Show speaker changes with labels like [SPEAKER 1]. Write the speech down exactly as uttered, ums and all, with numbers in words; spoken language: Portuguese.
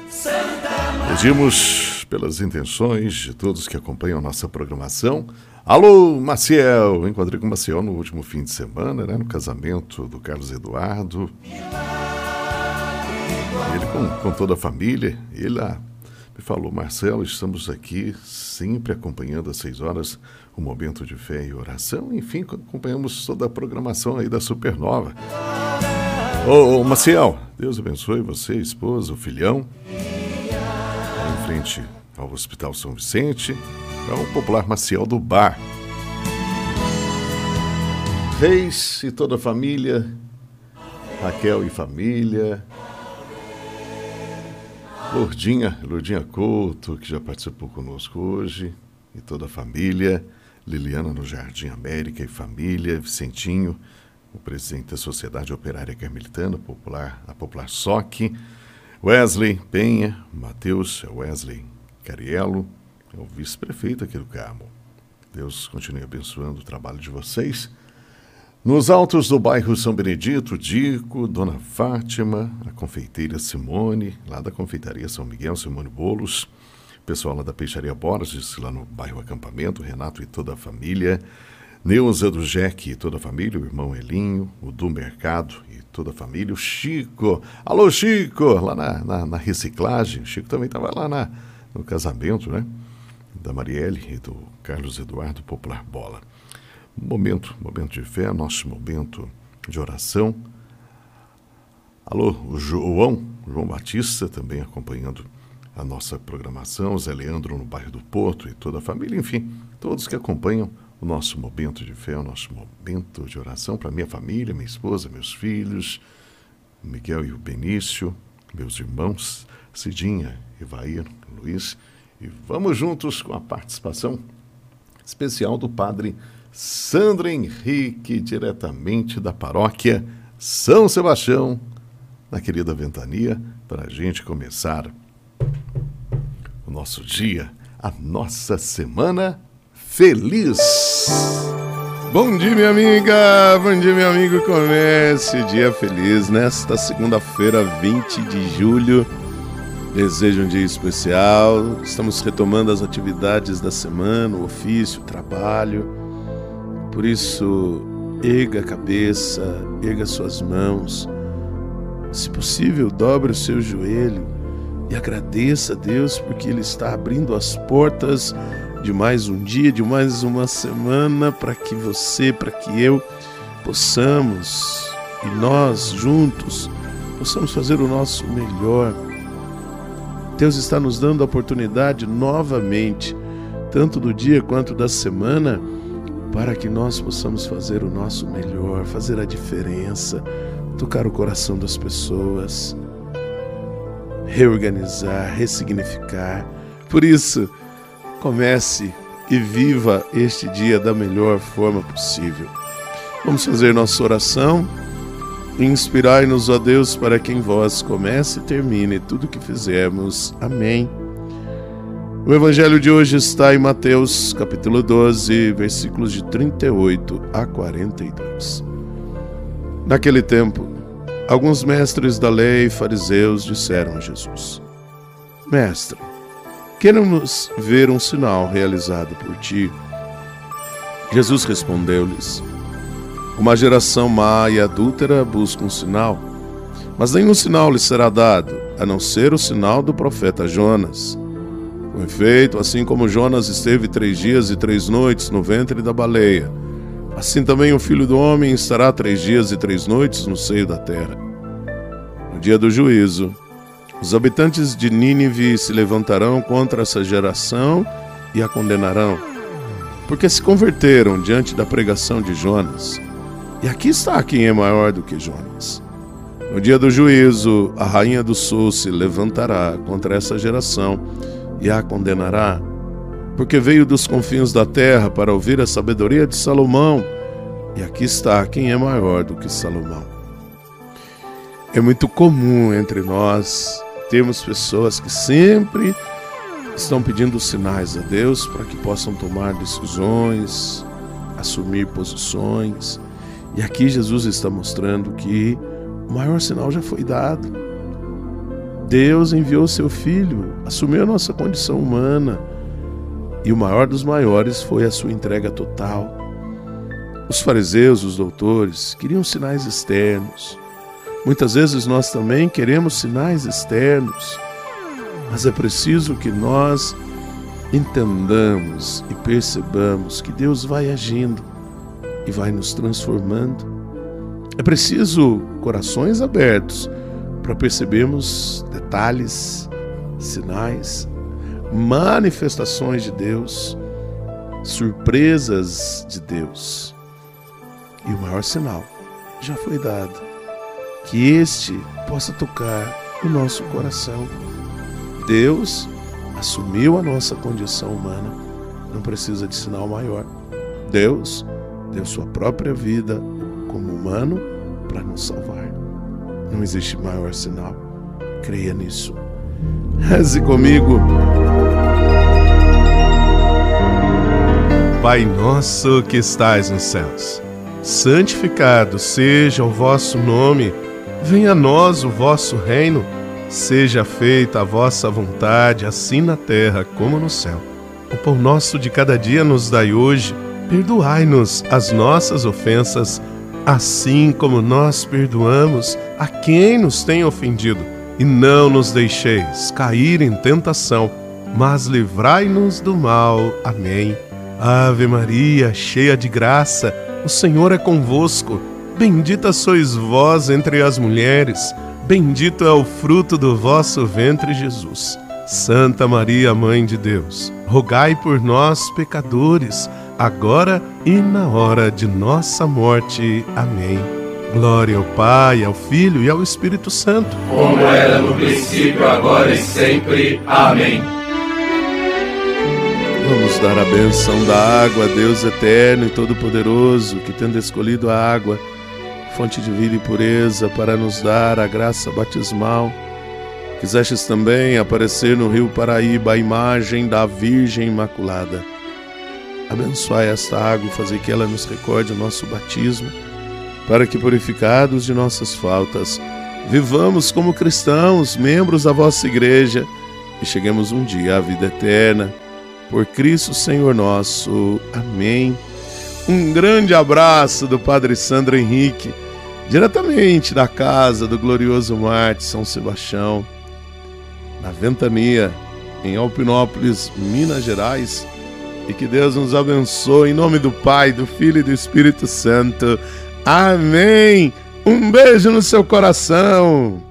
[SPEAKER 1] Pedimos pelas intenções de todos que acompanham nossa programação. Alô, Maciel! Encontrei com o Maciel no último fim de semana, né, no casamento do Carlos Eduardo. Ele com, com toda a família. Ele lá me falou: Marcelo, estamos aqui sempre acompanhando às seis horas o momento de fé e oração. Enfim, acompanhamos toda a programação aí da Supernova. Ô, ô Maciel, Deus abençoe você, esposa, o filhão. Em frente ao Hospital São Vicente, é o popular Maciel do Bar. Reis e toda a família, Raquel e família, Lourdinha, Lourdinha Couto, que já participou conosco hoje, e toda a família, Liliana no Jardim América e família, Vicentinho, o presidente da Sociedade Operária Carmelitana, popular, a popular S O C, Wesley Penha, Matheus, Wesley Cariello, é o vice-prefeito aqui do Carmo. Deus continue abençoando o trabalho de vocês. Nos altos do bairro São Benedito, Dico, Dona Fátima, a confeiteira Simone, lá da confeitaria São Miguel, Simone Bolos, pessoal lá da Peixaria Borges, lá no bairro Acampamento, Renato e toda a família, Neuza do Jeque e toda a família, o irmão Elinho, o do Mercado e toda a família, o Chico, alô Chico, lá na, na, na reciclagem, o Chico também estava lá na, no casamento, né, da Marielle e do Carlos Eduardo, popular Bola. Momento, momento de fé, nosso momento de oração. Alô, o João, João Batista também acompanhando a nossa programação, Zé Leandro no bairro do Porto e toda a família, enfim, todos que acompanham o nosso momento de fé, o nosso momento de oração para minha família, minha esposa, meus filhos, o Miguel e o Benício, meus irmãos, Cidinha, Evair, Luiz, e vamos juntos com a participação especial do padre Sandro Henrique, diretamente da paróquia São Sebastião, na querida Ventania, para a gente começar o nosso dia, a nossa semana feliz.
[SPEAKER 2] Bom dia, minha amiga, bom dia, meu amigo, comece o dia feliz nesta segunda-feira, vinte de julho. Desejo um dia especial, estamos retomando as atividades da semana, o ofício, o trabalho. Por isso, erga a cabeça, erga suas mãos. Se possível, dobre o seu joelho e agradeça a Deus porque Ele está abrindo as portas de mais um dia, de mais uma semana, para que você, para que eu possamos, e nós juntos, possamos fazer o nosso melhor. Deus está nos dando a oportunidade novamente, tanto do dia quanto da semana, para que nós possamos fazer o nosso melhor, fazer a diferença, tocar o coração das pessoas, reorganizar, ressignificar. Por isso, comece e viva este dia da melhor forma possível. Vamos fazer nossa oração. Inspirai-nos, ó Deus, para que em vós comece e termine tudo o que fizermos. Amém. O evangelho de hoje está em Mateus, capítulo doze, versículos de trinta e oito a quarenta e dois. Naquele tempo, alguns mestres da lei e fariseus disseram a Jesus: Mestre, queremos ver um sinal realizado por ti. Jesus respondeu-lhes: Uma geração má e adúltera busca um sinal, mas nenhum sinal lhe será dado, a não ser o sinal do profeta Jonas. Com efeito, assim como Jonas esteve três dias e três noites no ventre da baleia, assim também o Filho do Homem estará três dias e três noites no seio da terra. No dia do juízo, os habitantes de Nínive se levantarão contra essa geração e a condenarão, porque se converteram diante da pregação de Jonas. E aqui está quem é maior do que Jonas. No dia do juízo, a rainha do sul se levantará contra essa geração e a condenará, porque veio dos confins da terra para ouvir a sabedoria de Salomão, e aqui está quem é maior do que Salomão. É muito comum entre nós termos pessoas que sempre estão pedindo sinais a Deus para que possam tomar decisões, assumir posições, e aqui Jesus está mostrando que o maior sinal já foi dado. Deus enviou seu Filho, assumiu a nossa condição humana, e o maior dos maiores foi a sua entrega total. Os fariseus, os doutores, queriam sinais externos. Muitas vezes nós também queremos sinais externos, mas é preciso que nós entendamos e percebamos que Deus vai agindo e vai nos transformando. É preciso corações abertos para percebermos detalhes, sinais, manifestações de Deus, surpresas de Deus. E o maior sinal já foi dado, que este possa tocar o nosso coração. Deus assumiu a nossa condição humana, não precisa de sinal maior. Deus deu sua própria vida como humano para nos salvar. Não existe maior sinal. Creia nisso. Reze comigo.
[SPEAKER 3] Pai nosso que estais nos céus, santificado seja o vosso nome. Venha a nós o vosso reino. Seja feita a vossa vontade, assim na terra como no céu. O pão nosso de cada dia nos dai hoje. Perdoai-nos as nossas ofensas, assim como nós perdoamos a quem nos tem ofendido. E não nos deixeis cair em tentação, mas livrai-nos do mal. Amém. Ave Maria, cheia de graça, o Senhor é convosco. Bendita sois vós entre as mulheres, bendito é o fruto do vosso ventre, Jesus. Santa Maria, Mãe de Deus, rogai por nós, pecadores, agora e na hora de nossa morte. Amém. Glória ao Pai, ao Filho e ao Espírito Santo,
[SPEAKER 4] como era no princípio, agora e sempre. Amém.
[SPEAKER 2] Vamos dar a benção da água a Deus eterno e todo-poderoso, que tendo escolhido a água, fonte de vida e pureza, para nos dar a graça batismal, quisestes também aparecer no rio Paraíba a imagem da Virgem Imaculada. Abençoai esta água e fazei que ela nos recorde o nosso batismo, para que, purificados de nossas faltas, vivamos como cristãos, membros da vossa igreja, e cheguemos um dia à vida eterna. Por Cristo Senhor nosso. Amém. Um grande abraço do Padre Sandro Henrique, diretamente da casa do glorioso Marte São Sebastião, na Ventania, em Alpinópolis, Minas Gerais. E que Deus nos abençoe, em nome do Pai, do Filho e do Espírito Santo. Amém. Um beijo no seu coração.